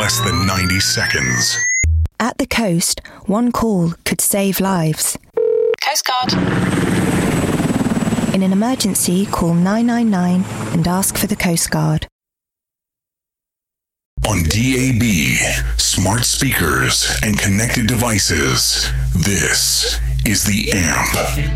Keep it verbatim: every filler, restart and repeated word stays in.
less than ninety seconds. At the coast, one call could save lives. Coast Guard. In an emergency, call nine nine nine and ask for the Coast Guard. On D A B, smart speakers, and connected devices, this is The Amp.